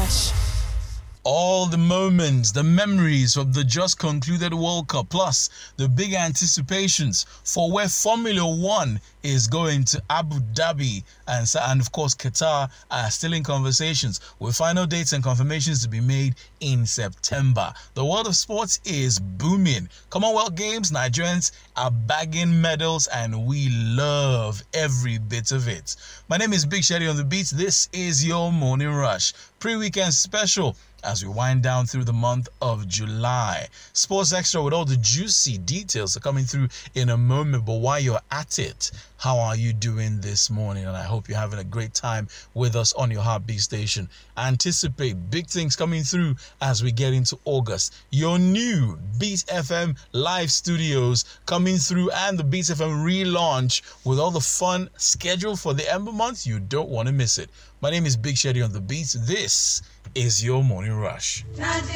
Rush. All the moments, the memories of the just concluded World Cup, plus the big anticipations for where Formula One is going to Abu Dhabi and of course Qatar are still in conversations with final dates and confirmations to be made in September. The world of sports is booming. Commonwealth Games, Nigerians are bagging medals and we love every bit of it. My name is Big Shady on the Beats. This is your Morning Rush pre-weekend special as we wind down through the month of July. Sports Extra with all the juicy details are coming through in a moment, but while you're at it, how are you doing this morning? And I hope you're having a great time with us on your Heartbeat station. Anticipate big things coming through as we get into August. Your new Beats FM live studios coming through and the Beats FM relaunch with all the fun scheduled for the Ember month. You don't want to miss it. My name is Big Shady on the Beats. This is your Morning Rush.